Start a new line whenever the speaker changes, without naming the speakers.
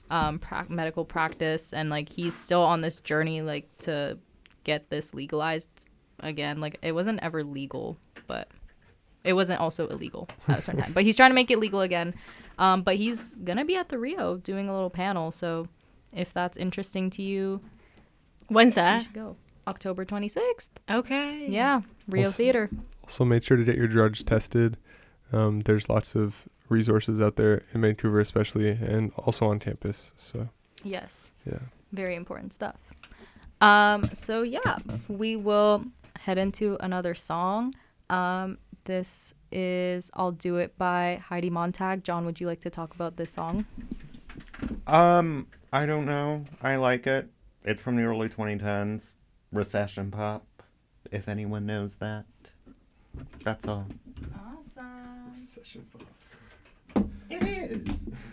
medical practice, and like he's still on this journey like to get this legalized again. Like it wasn't ever legal, but it wasn't also illegal at a certain time. But he's trying to make it legal again. But he's gonna be at the Rio doing a little panel. So if that's interesting to you,
When's
you
that?
should go. October 26th.
Okay.
Yeah, Rio
Also-
Theater.
Also, make sure to get your drugs tested. There's lots of resources out there in Vancouver, especially, and also on campus. So,
Yes,
yeah.
very important stuff. So yeah, we will head into another song. This is "I'll Do It" by Heidi Montag. John, would you like to talk about this song?
I don't know. I like it. It's from the early 2010s. Recession pop, if anyone knows that. That's all.
Awesome.
It is.